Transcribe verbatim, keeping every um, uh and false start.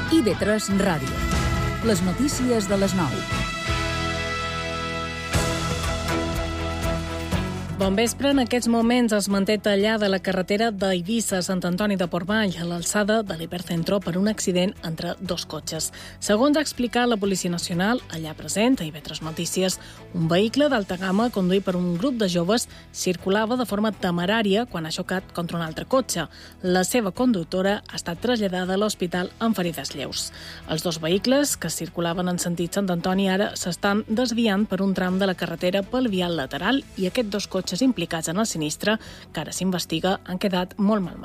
I V tres Ràdio. Les notícies de les nou. Bon vespre. En aquests moments es manté tallada la carretera d'Eivissa a Sant Antoni de Portmany, a l'alçada de l'Hipercentro, per un accident entre dos cotxes. Segons ha explicat la Policia Nacional, allà present, a I V tres Notícies, un vehicle d'alta gamma conduït per un grup de joves circulava de forma temerària quan ha xocat contra un altre cotxe. La seva conductora ha estat traslladada a l'hospital amb ferides lleus. Els dos vehicles, que circulaven en sentit Sant Antoni, ara s'estan desviant per un tram de la carretera pel vial lateral i aquests dos cotxes implicats en el sinistre, que ara s'investiga, han quedat molt malmesos.